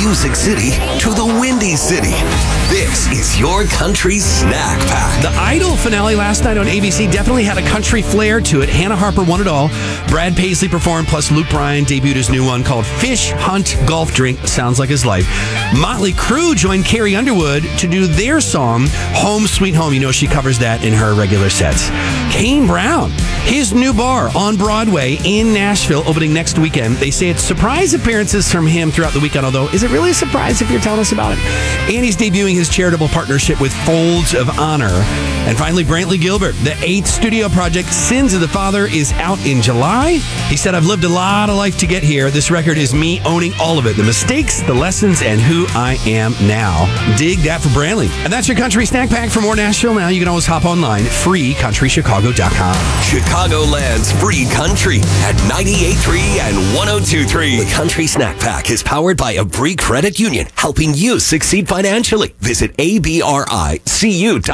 Music City to the Windy City. This is your country snack pack. The Idol finale last night on ABC definitely had a country flair to it. Hannah Harper won it all. Brad Paisley performed, plus Luke Bryan debuted his new one called Fish Hunt Golf Drink. Sounds like his life. Motley Crue joined Carrie Underwood to do their song, Home Sweet Home. You know she covers that in her regular sets. Kane Brown, his new bar on Broadway in Nashville, opening next weekend. They say it's surprise appearances from him throughout the weekend, although is it really a surprise if you're telling us about it? And he's debuting his charitable partnership with Folds of Honor. And finally, Brantley Gilbert, the 8th studio project, Sins of the Father, is out in July. He said, I've lived a lot of life to get here. This record is me owning all of it. The mistakes, the lessons, and who I am now. Dig that for Brantley. And that's your country snack pack. For more Nashville Now, you can always hop online, freecountrychicago.com. Chicagoland's free country at 98.3 and 102.3. The Country Snack Pack is powered by Abri Credit Union, helping you succeed financially. Visit abricu.com.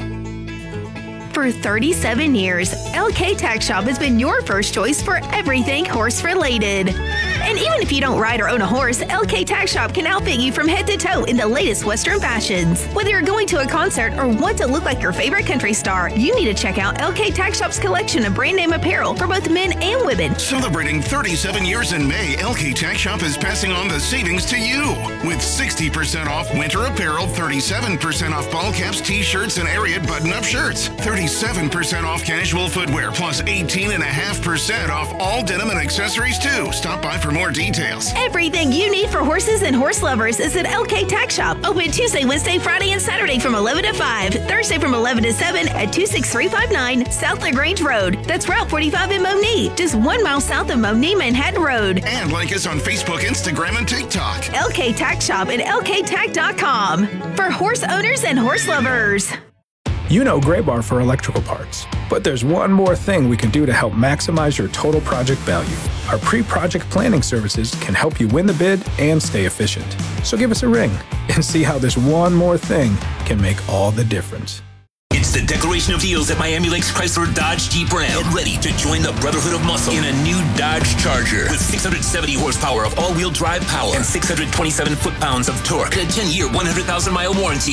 For 37 years, LK Tack Shop has been your first choice for everything horse-related. And even if you don't ride or own a horse, LK Tack Shop can outfit you from head to toe in the latest Western fashions. Whether you're going to a concert or want to look like your favorite country star, you need to check out LK Tack Shop's collection of brand name apparel for both men and women. Celebrating 37 years in May, LK Tack Shop is passing on the savings to you. With 60% off winter apparel, 37% off ball caps, t-shirts, and Ariat button-up shirts, 37% off casual footwear, plus 18.5% off all denim and accessories too. Stop by for more details. Everything you need for horses and horse lovers is at LK Tack Shop. Open Tuesday, Wednesday, Friday, and Saturday from 11 to 5. Thursday from 11 to 7 at 26359 South LaGrange Road. That's Route 45 in Monee, just 1 mile south of Monee Manhattan Road. And like us on Facebook, Instagram, and TikTok. LK Tack Shop at lktack.com for horse owners and horse lovers. You know Gray Bar for electrical parts, but there's one more thing we can do to help maximize your total project value. Our pre-project planning services can help you win the bid and stay efficient. So give us a ring and see how this one more thing can make all the difference. It's the Declaration of Deals at Miami Lakes Chrysler Dodge Jeep Ram. Get ready to join the Brotherhood of Muscle in a new Dodge Charger with 670 horsepower of all-wheel drive power and 627 foot-pounds of torque. A 10-year, 100,000-mile warranty.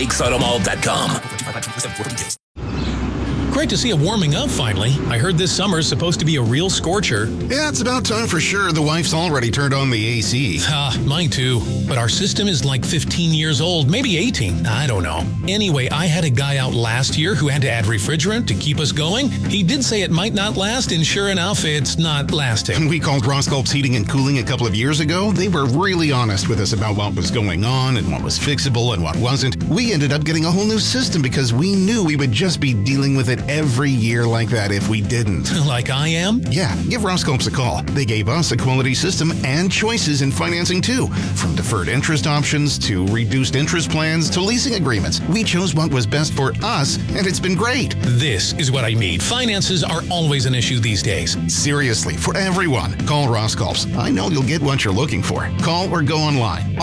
MiamiLakesAutomall.com. Great to see it warming up finally. I heard this summer's supposed to be a real scorcher. Yeah, it's about time for sure. The wife's already turned on the AC. Mine too. But our system is like 15 years old, maybe 18. I don't know. Anyway, I had a guy out last year who had to add refrigerant to keep us going. He did say it might not last, and sure enough, it's not lasting. We called Rosculp's Heating and Cooling a couple of years ago. They were really honest with us about what was going on and what was fixable and what wasn't. We ended up getting a whole new system because we knew we would just be dealing with it every year like that if we didn't. Like I am? Yeah, give Rosculp's a call. They gave us a quality system and choices in financing too. From deferred interest options to reduced interest plans to leasing agreements. We chose what was best for us, and it's been great. This is what I need. Finances are always an issue these days. Seriously, for everyone, call Rosculp's. I know you'll get what you're looking for. Call or go online.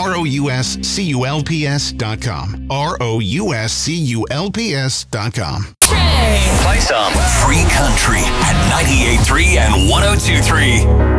ROUSCULPS.com. ROUSCULPS.com. Play some free country at 98.3 and 102.3.